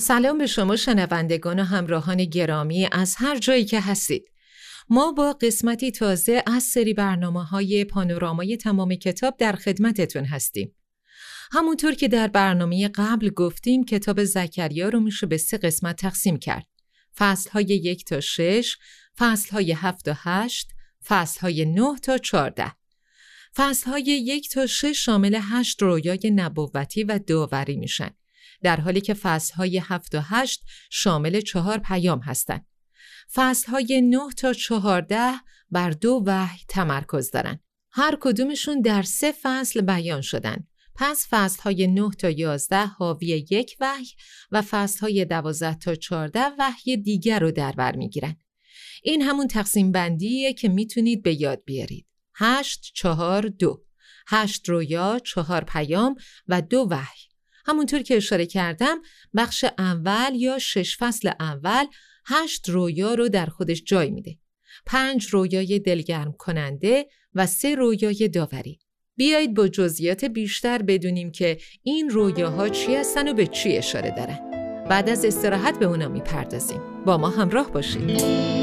سلام به شما شنوندگان و همراهان گرامی از هر جایی که هستید. ما با قسمتی تازه از سری برنامه‌های پانورامای تمام کتاب در خدمتتون هستیم. همونطور که در برنامه قبل گفتیم کتاب زکریا رو میشه به 3 قسمت تقسیم کرد. فصل‌های 1 تا 6، فصل‌های 7 تا 8، فصل‌های 9 تا 14. فصل‌های 1 تا 6 شامل 8 رویای نبوتی و داوری میشن، در حالی که فصل‌های 7 تا 8 شامل 4 پیام هستند. فصل‌های 9 تا 14 بر 2 وحی تمرکز دارن. هر کدومشون در 3 فصل بیان شدن. پس فصل‌های 9 تا 11 حاوی 1 وحی و فصل‌های 12 تا 14 وحی دیگر رو در بر میگیرن. این همون تقسیم بندیه که میتونید به یاد بیارید. 8 4 2. 8 رویا، 4 پیام و 2 وحی. همونطور که اشاره کردم بخش اول یا 6 فصل اول 8 رویا رو در خودش جای میده. 5 رویای دلگرم کننده و 3 رویای داوری. بیایید با جزئیات بیشتر بدونیم که این رویاها چی هستن و به چی اشاره دارن. بعد از استراحت به اونا میپردازیم. با ما همراه باشید.